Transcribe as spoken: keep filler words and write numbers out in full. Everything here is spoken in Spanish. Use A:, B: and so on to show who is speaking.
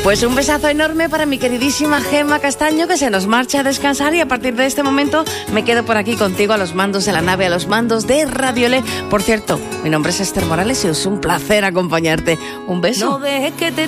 A: Pues un besazo enorme para mi queridísima Gemma Castaño, que se nos marcha a descansar, y a partir de este momento me quedo por aquí contigo a los mandos de la nave, a los mandos de Radiolé. Por cierto, mi nombre es Esther Morales y es un placer acompañarte. Un beso.
B: No dejes que te